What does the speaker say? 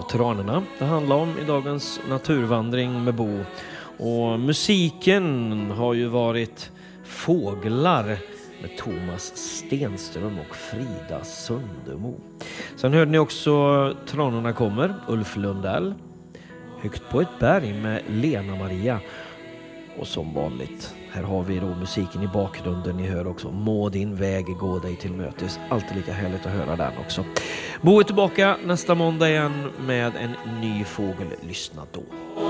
Tranorna det handlar om i dagens naturvandring med Bo. Och musiken har ju varit Fåglar med Thomas Stenström och Frida Sundemo. Sen hörde ni också Tranorna kommer, Ulf Lundell. Högt på ett berg med Lena Maria. Och som vanligt, här har vi då musiken i bakgrunden. Ni hör också Må din väg gå dig till mötes. Alltid lika härligt att höra den också. Bo är tillbaka nästa måndag igen med en ny fågel. Lyssna då.